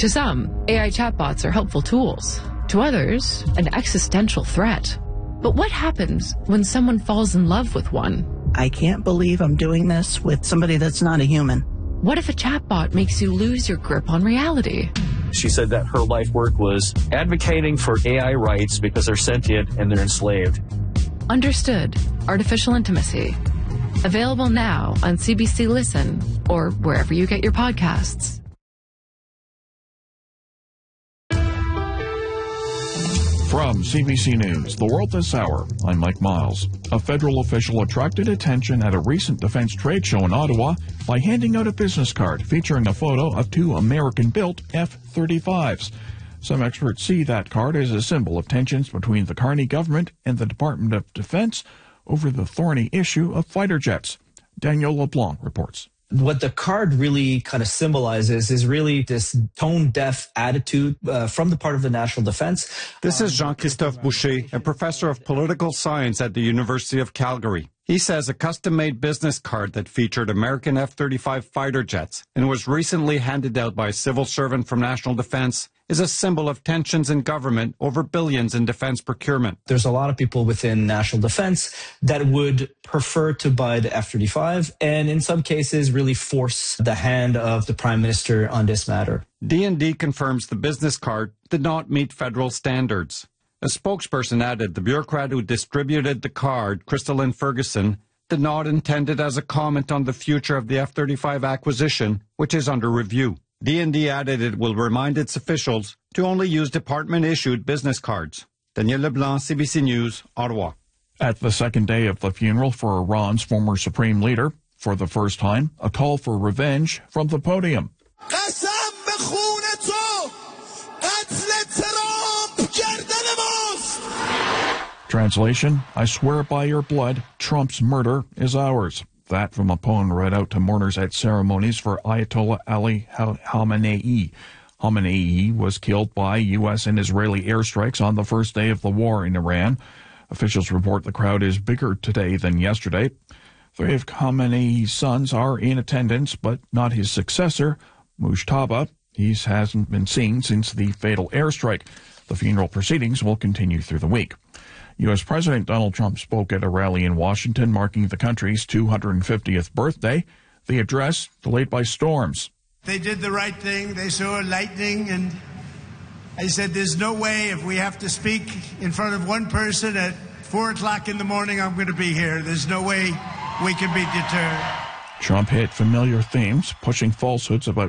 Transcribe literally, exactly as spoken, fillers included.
To some, A I chatbots are helpful tools. To others, an existential threat. But what happens when someone falls in love with one? I can't believe I'm doing this with somebody that's not a human. What if a chatbot makes you lose your grip on reality? She said that her life work was advocating for A I rights because they're sentient and they're enslaved. Understood. Artificial Intimacy. Available now on C B C Listen or wherever you get your podcasts. From C B C News, The World This Hour, I'm Mike Miles. A federal official attracted attention at a recent defense trade show in Ottawa by handing out a business card featuring a photo of two American-built F thirty-fives. Some experts see that card as a symbol of tensions between the Carney government and the Department of Defense over the thorny issue of fighter jets. Daniel LeBlanc reports. What the card really kind of symbolizes is really this tone-deaf attitude uh, from the part of the National Defense. This is Jean-Christophe Boucher, a professor of political science at the University of Calgary. He says a custom-made business card that featured American F thirty-five fighter jets and was recently handed out by a civil servant from National Defense is a symbol of tensions in government over billions in defense procurement. There's a lot of people within National Defense that would prefer to buy the F thirty-five and in some cases really force the hand of the Prime Minister on this matter. D and D confirms the business card did not meet federal standards. A spokesperson added the bureaucrat who distributed the card, Crystalline Ferguson, did not intend it as a comment on the future of the F thirty-five acquisition, which is under review. D and D added it will remind its officials to only use department-issued business cards. Daniel Leblanc, C B C News, Ottawa. At the second day of the funeral for Iran's former supreme leader, for the first time, a call for revenge from the podium. Translation, I swear by your blood, Trump's murder is ours. That from a poem read out to mourners at ceremonies for Ayatollah Ali Khamenei. Khamenei was killed by U S and Israeli airstrikes on the first day of the war in Iran. Officials report the crowd is bigger today than yesterday. Three of Khamenei's sons are in attendance, but not his successor, Mujtaba. He hasn't been seen since the fatal airstrike. The funeral proceedings will continue through the week. U S President Donald Trump spoke at a rally in Washington marking the country's two hundred fiftieth birthday. The address delayed by storms. They did the right thing. They saw lightning, and I said, there's no way if we have to speak in front of one person at four o'clock in the morning, I'm going to be here. There's no way we can be deterred. Trump hit familiar themes, pushing falsehoods about